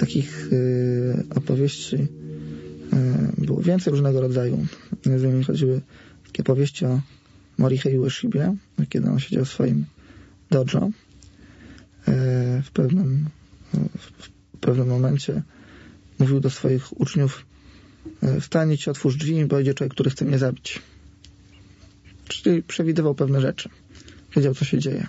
takich opowieści było więcej różnego rodzaju. Między innymi chodziły takie opowieści o Morihei Ueshibie, kiedy on siedział w swoim dojo. W pewnym momencie mówił do swoich uczniów: wstań, idź, otwórz drzwi, bo idzie człowiek, który chce mnie zabić. Czyli przewidywał pewne rzeczy. Wiedział, co się dzieje.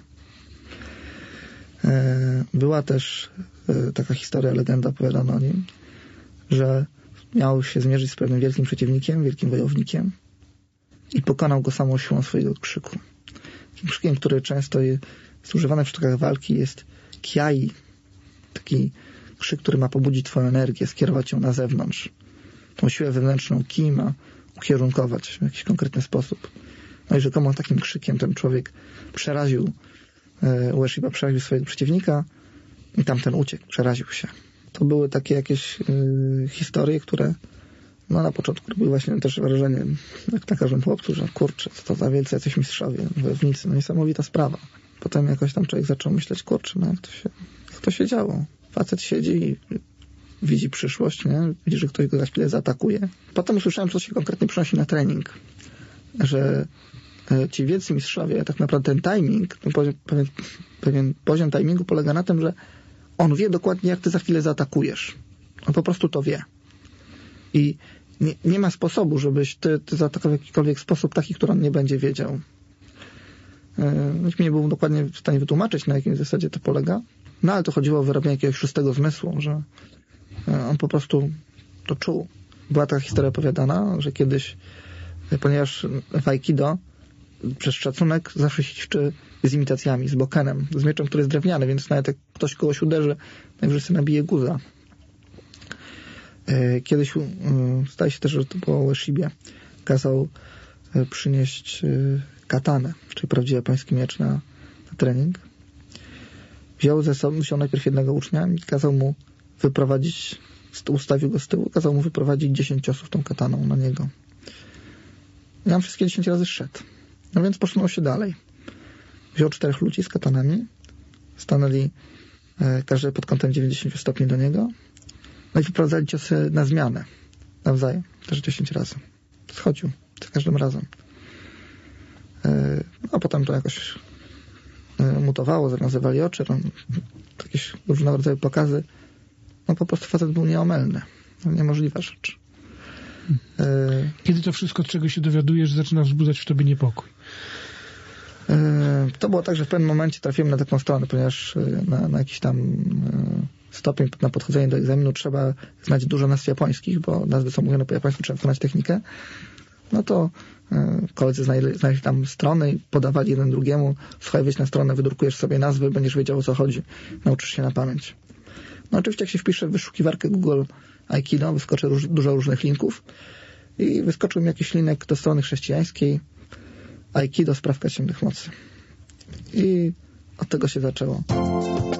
Była też taka historia, legenda opowiadana o nim, że miał się zmierzyć z pewnym wielkim przeciwnikiem, wielkim wojownikiem i pokonał go samą siłą swojego krzyku. Takim krzykiem, który często jest używany w sztukach walki, jest kiai. Taki krzyk, który ma pobudzić twoją energię, skierować ją na zewnątrz. Tą siłę wewnętrzną ki ma ukierunkować w jakiś konkretny sposób. No i rzekomo takim krzykiem ten człowiek Ueshiba przeraził swojego przeciwnika i tamten uciekł, przeraził się. To były takie jakieś historie, które na początku robiły właśnie też wrażenie, jak na każdym chłopcu, że kurczę, co to za wielcy jacyś mistrzowie, wojownicy, niesamowita sprawa. Potem jakoś tam człowiek zaczął myśleć, kurczę, jak to się działo. Facet siedzi i widzi przyszłość, nie? Widzi, że ktoś go za chwilę zaatakuje. Potem usłyszałem, co się konkretnie przynosi na trening. Że ci wielcy mistrzowie, tak naprawdę ten timing, pewien poziom timingu polega na tym, że on wie dokładnie, jak ty za chwilę zaatakujesz. On po prostu to wie. I nie ma sposobu, żebyś ty zaatakował w jakikolwiek sposób taki, który on nie będzie wiedział. Nikt mi nie był dokładnie w stanie wytłumaczyć, na jakim zasadzie to polega. No ale to chodziło o wyrobienie jakiegoś szóstego zmysłu, że on po prostu to czuł. Była taka historia opowiadana, że kiedyś, ponieważ w Aikido przez szacunek zawsze się ćwiczy z imitacjami, z bokenem, z mieczem, który jest drewniany, więc nawet jak ktoś kogoś uderzy, najwyżej sobie nabije guza. Kiedyś, zdaje się też, że to było o Ueshibie, kazał przynieść katanę, czyli prawdziwy japoński miecz na trening. Wziął najpierw jednego ucznia i kazał mu wyprowadzić, ustawił go z tyłu, kazał mu wyprowadzić 10 ciosów tą kataną na niego. I on wszystkie 10 razy szedł. No więc posunął się dalej. Wziął 4 ludzi z katanami, stanęli każdy pod kątem 90 stopni do niego, no i wyprowadzali ciosy na zmianę, nawzajem, też 10 razy. Schodził za każdym razem. A potem to jakoś mutowało, zawiązywali oczy, jakieś różnego rodzaju pokazy. No po prostu facet był nieomylny. Niemożliwa rzecz. Kiedy to wszystko, czego się dowiadujesz, zaczyna wzbudzać w tobie niepokój? To było tak, że w pewnym momencie trafiłem na taką stronę, ponieważ na jakiś tam stopień na podchodzenie do egzaminu trzeba znać dużo nazw japońskich, bo nazwy są mówione po japońsku, trzeba znać technikę. No to koledzy znaleźli tam strony i podawali jeden drugiemu: słuchaj, wejdź na stronę, wydrukujesz sobie nazwy, będziesz wiedział, o co chodzi, nauczysz się na pamięć. No oczywiście jak się wpisze w wyszukiwarkę Google Aikido, wyskoczy dużo różnych linków i wyskoczył mi jakiś linek do strony chrześcijańskiej Aikido, sprawka ciemnych mocy. I od tego się zaczęło.